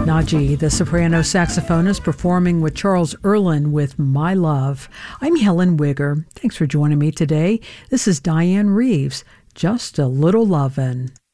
Naji, the soprano saxophonist, performing with Charles Erlin with My Love. I'm Helen Wigger. Thanks for joining me today. This is Diane Reeves, Just a Little Lovin'.